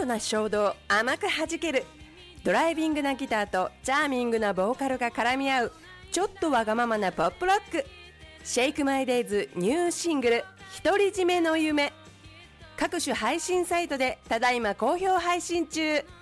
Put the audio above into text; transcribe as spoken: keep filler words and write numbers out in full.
トな衝動甘く弾ける、ドライビングなギターとチャーミングなボーカルが絡み合うちょっとわがままなポップロック。シェイクマイデイズニューシングル独り占めの夢、各種配信サイトでただいま好評配信中。